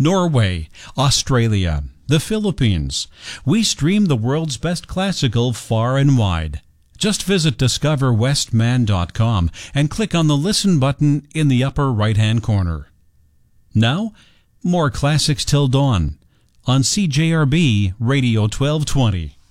Norway, Australia, the Philippines. We stream the world's best classical far and wide. Just visit discoverwestman.com and click on the Listen button in the upper right-hand corner. Now, more Classics Till Dawn on CJRB Radio 1220.